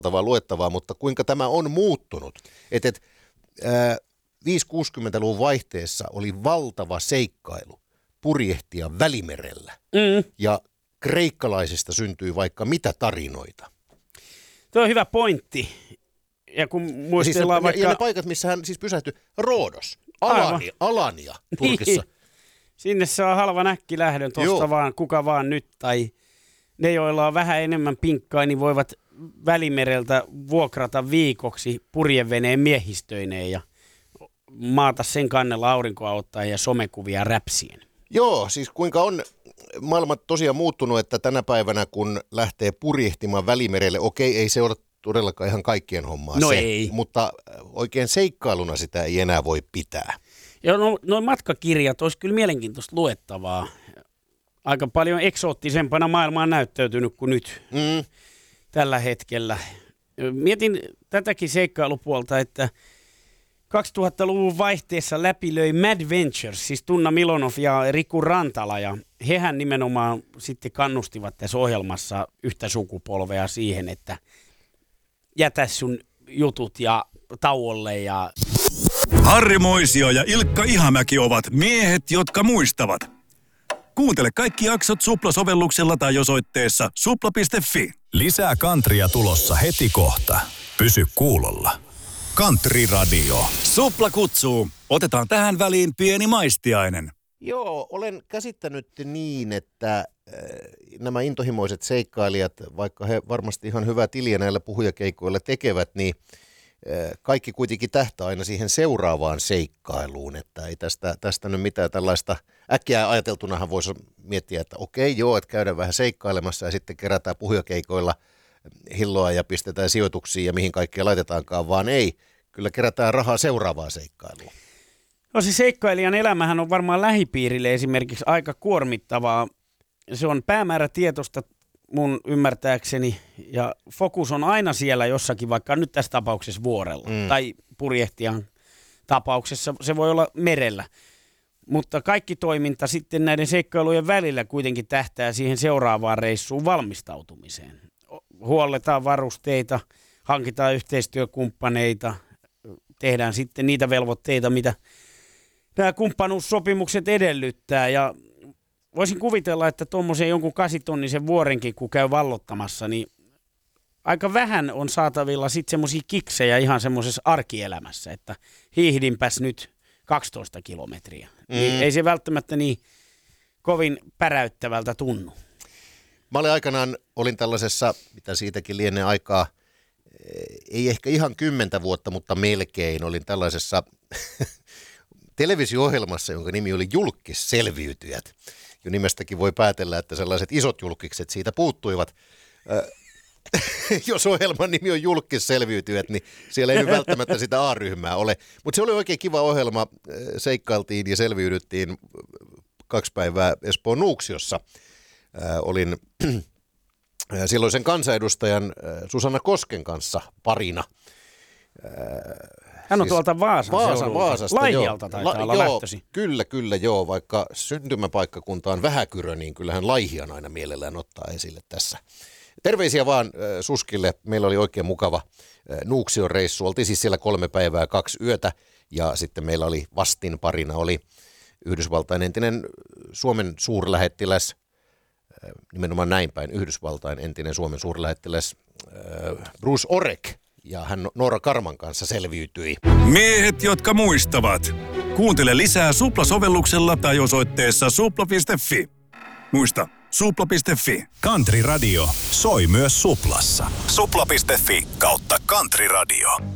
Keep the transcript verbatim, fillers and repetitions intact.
luettavaa, mutta kuinka tämä on muuttunut. Että et, äh, viisikymmentä-kuusikymmentäluvun vaihteessa oli valtava seikkailu purjehtia Välimerellä. Mm. Ja kreikkalaisista syntyy vaikka mitä tarinoita. Tuo on hyvä pointti. Ja kun muistellaan ja siis, vaikka... Ja ne paikat, missä hän siis pysähtyi, Roodos, Alania, Alania Turkissa. Niin. Sinne saa halva näkkilähdön tuosta vaan, kuka vaan nyt. Tai ne, joilla on vähän enemmän pinkkaa, niin voivat Välimereltä vuokrata viikoksi purjeveneen miehistöineen ja maata sen kannella aurinkoa ottaa ja somekuvia räpsien. Joo, siis kuinka on maailma tosiaan muuttunut, että tänä päivänä kun lähtee purjehtimaan Välimerelle, okei, ei se ole todellakaan ihan kaikkien hommaa no se, ei. Mutta oikein seikkailuna sitä ei enää voi pitää. Joo, no, nuo matkakirjat olisi kyllä mielenkiintoista luettavaa. Aika paljon eksoottisempana maailma on näyttäytynyt kuin nyt mm. tällä hetkellä. Mietin tätäkin seikkailupuolta, että kaksituhattaluvun vaihteessa läpilöi Mad Ventures, siis Tunna Milonov ja Riku Rantala, ja hehän nimenomaan sitten kannustivat tässä ohjelmassa yhtä sukupolvea siihen, että jätä sun jutut ja tauolle. Ja... Harri Moisio ja Ilkka Ihamäki ovat miehet, jotka muistavat. Kuuntele kaikki jaksot Supla-sovelluksella tai osoitteessa supla piste fi. Lisää kantria tulossa heti kohta. Pysy kuulolla. Country Radio. Supla kutsuu. Otetaan tähän väliin pieni maistiainen. Joo, olen käsittänyt niin, että äh, nämä intohimoiset seikkailijat, vaikka he varmasti ihan hyvää tiliä näillä puhujakeikoilla tekevät, niin äh, kaikki kuitenkin tähtää aina siihen seuraavaan seikkailuun, että ei tästä, tästä nyt mitään tällaista äkkiä ajateltunahan voisi miettiä, että okei joo, että käydään vähän seikkailemassa ja sitten kerätään puhujakeikoilla hilloa ja pistetään sijoituksia ja mihin kaikkea laitetaankaan, vaan ei. Kyllä kerätään rahaa seuraavaa seikkailua. No se seikkailijan elämähän on varmaan lähipiirille esimerkiksi aika kuormittavaa. Se on päämäärätietoista mun ymmärtääkseni ja fokus on aina siellä jossakin, vaikka nyt tässä tapauksessa vuorella mm. tai purjehtijan tapauksessa se voi olla merellä. Mutta kaikki toiminta sitten näiden seikkailujen välillä kuitenkin tähtää siihen seuraavaan reissuun valmistautumiseen. Huolletaan varusteita, hankitaan yhteistyökumppaneita, tehdään sitten niitä velvoitteita, mitä nämä kumppanuussopimukset edellyttää. Ja voisin kuvitella, että tuommoisen jonkun kasitonnisen vuorenkin, kun käy vallottamassa, niin aika vähän on saatavilla sitten semmoisia kiksejä ihan semmoisessa arkielämässä, että hiihdinpäs nyt kaksitoista kilometriä. Mm. Niin ei se välttämättä niin kovin päräyttävältä tunnu. Mä olin aikanaan, olin tällaisessa, mitä siitäkin lienee aikaa, ei ehkä ihan kymmentä vuotta, mutta melkein olin tällaisessa televisio-ohjelmassa, jonka nimi oli Julkkis-selviytyjät. Jo nimestäkin voi päätellä, että sellaiset isot julkikset siitä puuttuivat. Jos ohjelman nimi on Julkkis-selviytyjät, niin siellä ei nyt välttämättä sitä A-ryhmää ole. Mutta se oli oikein kiva ohjelma. Seikkailtiin ja selviydyttiin kaksi päivää Espoon Nuuksiossa. Äh, olin silloisen kansanedustajan Susanna Kosken kanssa parina. Äh, Hän on siis tuolta Vaasan Vaasa, seudulta. Vaasasta. Laihialta taitaa La, olla joo, lähtösi. Kyllä, kyllä joo. Vaikka syntymäpaikkakunta on Vähäkyrö, niin kyllähän Laihian aina mielellään ottaa esille tässä. Terveisiä vaan äh, Suskille. Meillä oli oikein mukava äh, Nuuksion reissu. Oltiin siis siellä kolme päivää, kaksi yötä. Ja sitten meillä oli vastin parina oli Yhdysvaltain entinen Suomen suurlähettiläs, nimenomaan näin päin, Yhdysvaltain entinen Suomen suurlähettiläs Bruce Orek, ja hän Noora Karman kanssa selviytyi. Miehet, jotka muistavat. Kuuntele lisää Supla-sovelluksella tai osoitteessa supla piste fi. Muista, supla piste fi. Country Radio soi myös Suplassa. supla piste fi kautta Country Radio.